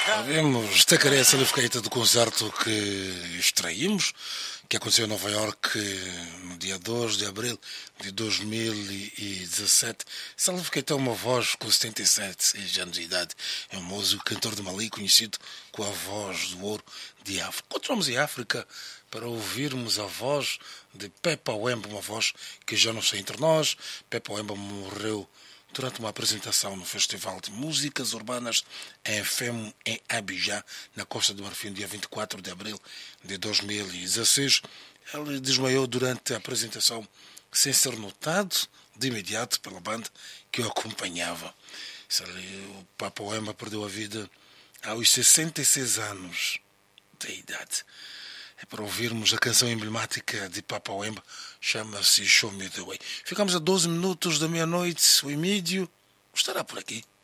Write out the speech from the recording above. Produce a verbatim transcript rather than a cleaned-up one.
Vimos Tacaré, essa feita do concerto que extraímos, que aconteceu em Nova Iorque no dia dois de abril de dois mil e dezassete. Salve que tem uma voz com setenta e sete anos de idade. É um músico, cantor de Mali, conhecido com a voz do ouro de África. Encontramos em África para ouvirmos a voz de Pepa Wemba, uma voz que já não está entre nós. Pepa Wemba morreu durante uma apresentação no Festival de Músicas Urbanas em Femo, em Abidjan, na Costa do Marfim, dia vinte e quatro de abril de dois mil e dezasseis. Ele desmaiou durante a apresentação sem ser notado de imediato pela banda que o acompanhava. O Pepa Wemba perdeu a vida aos sessenta e seis anos de idade. É para ouvirmos a canção emblemática de Pepa Wemba, chama-se Show Me The Way. Ficamos a doze minutos da meia-noite, o Emídio estará por aqui.